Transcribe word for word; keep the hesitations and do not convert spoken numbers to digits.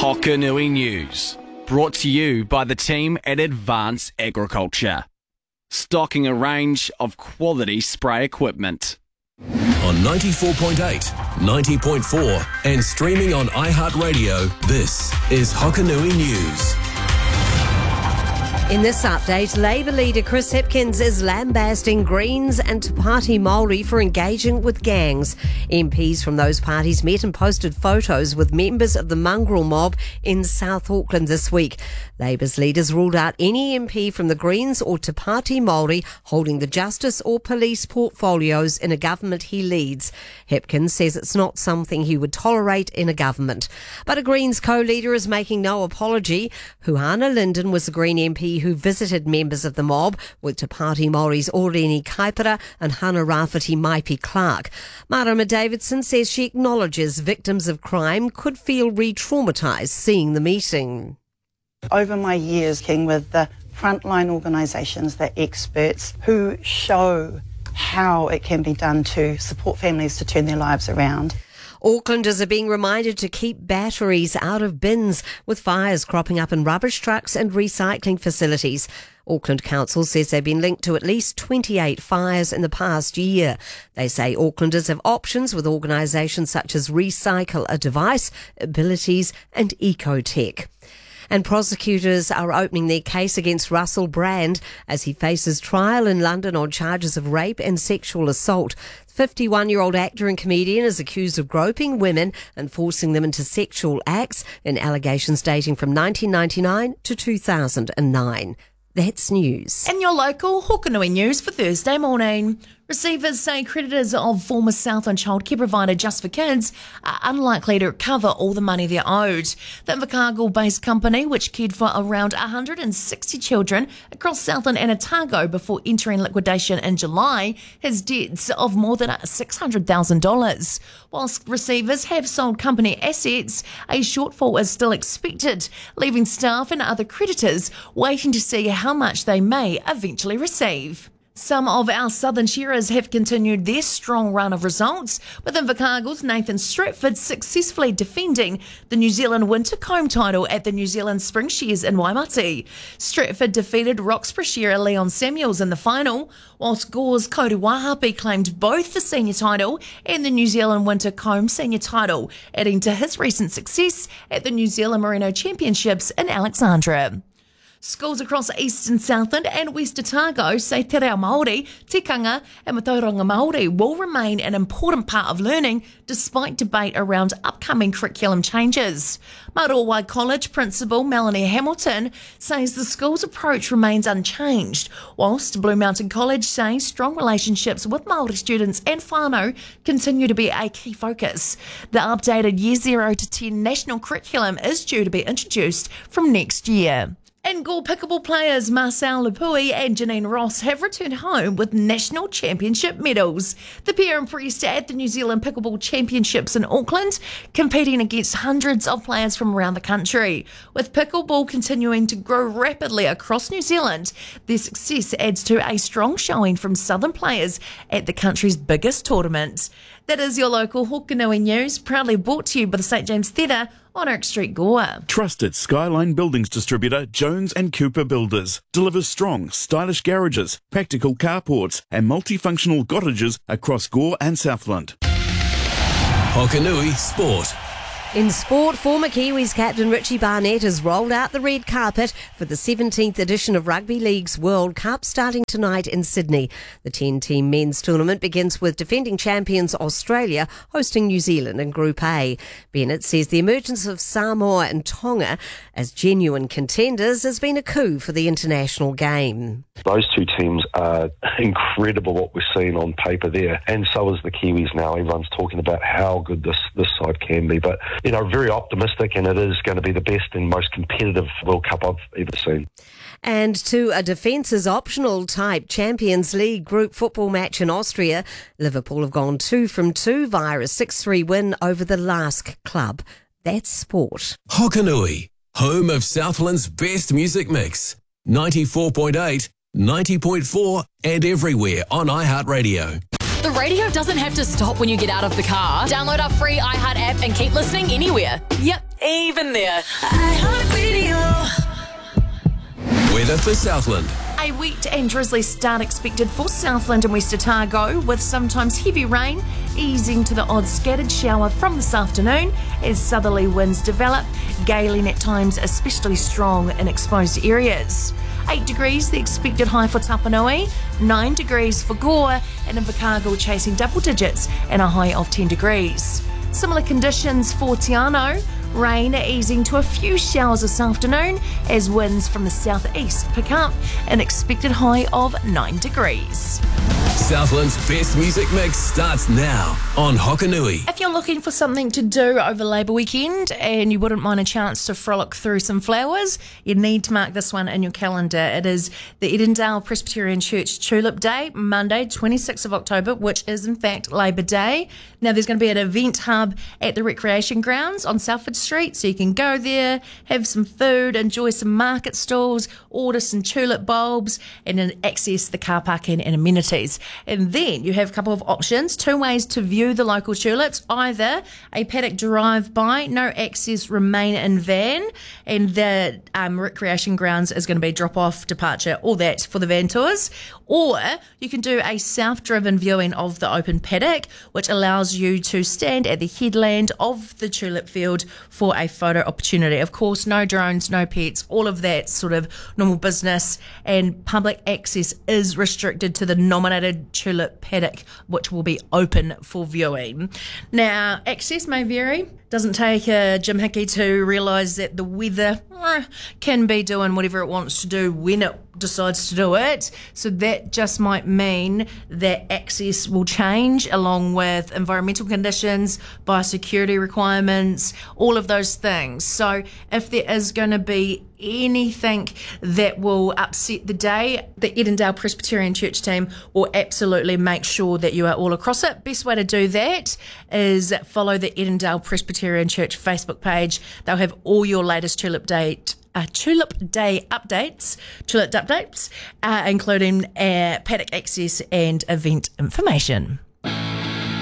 Hokanui News, brought to you by the team at Advance Agriculture, stocking a range of quality spray equipment. On ninety-four point eight, ninety point four and streaming on iHeartRadio, this is Hokanui News. In this update, Labour leader Chris Hipkins is lambasting Greens and Te Pāti Māori for engaging with gangs. M Ps from those parties met and posted photos with members of the mongrel mob in South Auckland this week. Labour's leaders ruled out any M P from the Greens or Te Pāti Māori holding the justice or police portfolios in a government he leads. Hipkins says it's not something he would tolerate in a government. But a Greens co-leader is making no apology. Huhana Linden was the Green M P who visited members of the mob, with Te Pāti Māori's Oreni Kaipara and Hana Rafiti Maipi Clark. Marama Davidson says she acknowledges victims of crime could feel re-traumatised seeing the meeting. Over my years working with the frontline organisations, the experts who show how it can be done to support families to turn their lives around. Aucklanders are being reminded to keep batteries out of bins, with fires cropping up in rubbish trucks and recycling facilities. Auckland Council says they've been linked to at least twenty-eight fires in the past year. They say Aucklanders have options with organisations such as Recycle a Device, Abilities and Ecotech. And prosecutors are opening their case against Russell Brand as he faces trial in London on charges of rape and sexual assault. fifty-one-year-old actor and comedian is accused of groping women and forcing them into sexual acts in allegations dating from nineteen ninety-nine to two thousand nine. That's news. And your local Hokanui News for Thursday morning. Receivers say creditors of former Southland childcare provider Just for Kids are unlikely to recover all the money they're owed. The Invercargill-based company, which cared for around one hundred sixty children across Southland and Otago before entering liquidation in July, has debts of more than six hundred thousand dollars. Whilst receivers have sold company assets, a shortfall is still expected, leaving staff and other creditors waiting to see how much they may eventually receive. Some of our southern shearers have continued their strong run of results, with Invercargill's Nathan Stratford successfully defending the New Zealand Winter Comb title at the New Zealand Spring Shears in Waimati. Stratford defeated Roxburgh shearer Leon Samuels in the final, whilst Gore's Kodi Wahapi claimed both the senior title and the New Zealand Winter Comb senior title, adding to his recent success at the New Zealand Merino Championships in Alexandra. Schools across Eastern Southland and West Otago say te reo Māori, tikanga and matauranga Māori will remain an important part of learning despite debate around upcoming curriculum changes. Marowai College Principal Melanie Hamilton says the school's approach remains unchanged, whilst Blue Mountain College says strong relationships with Māori students and whānau continue to be a key focus. The updated Year zero to ten national curriculum is due to be introduced from next year. And Gore pickleball players Marcel Lupui and Janine Ross have returned home with national championship medals. The pair impressed at the New Zealand Pickleball Championships in Auckland, competing against hundreds of players from around the country. With pickleball continuing to grow rapidly across New Zealand, their success adds to a strong showing from southern players at the country's biggest tournament. That is your local Hokanui News, proudly brought to you by the St James Theatre on Oak Street, Gore. Trusted Skyline Buildings distributor Jones and Cooper Builders delivers strong, stylish garages, practical carports and multifunctional cottages across Gore and Southland. Hokanui Sport. In sport, former Kiwis captain Richie Barnett has rolled out the red carpet for the seventeenth edition of Rugby League's World Cup starting tonight in Sydney. The ten-team men's tournament begins with defending champions Australia hosting New Zealand in Group A. Bennett says the emergence of Samoa and Tonga as genuine contenders has been a coup for the international game. Those two teams are incredible, what we're seeing on paper there, and so is the Kiwis now. Everyone's talking about how good this, this side can be, but you know, very optimistic, and it is going to be the best and most competitive World Cup I've ever seen. And to a defences optional type Champions League group football match in Austria, Liverpool have gone two from two via a six three win over the Lask club. That's sport. Hokanui, home of Southland's best music mix. ninety-four point eight, ninety point four and everywhere on iHeartRadio. The radio doesn't have to stop when you get out of the car. Download our free iHeart app and keep listening anywhere. Yep, even there. iHeartRadio. Weather for Southland. A wet and drizzly start expected for Southland and West Otago, with sometimes heavy rain easing to the odd scattered shower from this afternoon as southerly winds develop, galing at times especially strong in exposed areas. eight degrees the expected high for Tapanui, nine degrees for Gore, and Invercargill chasing double digits and a high of ten degrees. Similar conditions for Te Anau. Rain easing to a few showers this afternoon as winds from the southeast pick up, an expected high of nine degrees. Southland's best music mix starts now on Hokanui. If you're looking for something to do over Labour weekend and you wouldn't mind a chance to frolic through some flowers, you need to mark this one in your calendar. It is the Edendale Presbyterian Church Tulip Day, Monday, twenty-sixth of October, which is in fact Labour Day. Now there's going to be an event hub at the Recreation Grounds on Salford Street, so you can go there, have some food, enjoy some market stalls, order some tulip bulbs, and then access the car parking and amenities. And then you have a couple of options, two ways to view the local tulips, either a paddock drive-by, no access, remain in van, and the um, Recreation Grounds is going to be drop-off, departure, all that for the van tours, or you can do a south-driven viewing of the open paddock, which allows you to stand at the headland of the tulip field for a photo opportunity. Of course, no drones, no pets, all of that sort of normal business, and public access is restricted to the nominated tulip paddock, which will be open for viewing. Now, access may vary. Doesn't take a Jim Hickey to realise that the weather eh, can be doing whatever it wants to do when it decides to do it. So that just might mean that access will change along with environmental conditions, biosecurity requirements, all of those things. So if there is going to be anything that will upset the day, the Edendale Presbyterian Church team will absolutely make sure that you are all across it. Best way to do that is follow the Edendale Presbyterian Church Facebook page. They'll have all your latest Tulip Date Uh, Tulip Day updates, Tulip updates, uh, including uh, paddock access and event information.